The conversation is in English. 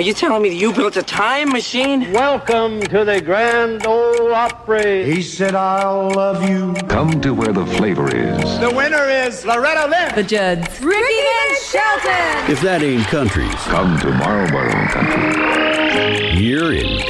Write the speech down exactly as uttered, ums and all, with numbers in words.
Are you telling me that you built a time machine? Welcome to the Grand Ole Opry. He said, I'll love you. Come to where the flavor is. The winner is Loretta Lynn. The Judds. Ricky and Shelton. If that ain't countries, Come to Marlboro Country. you're in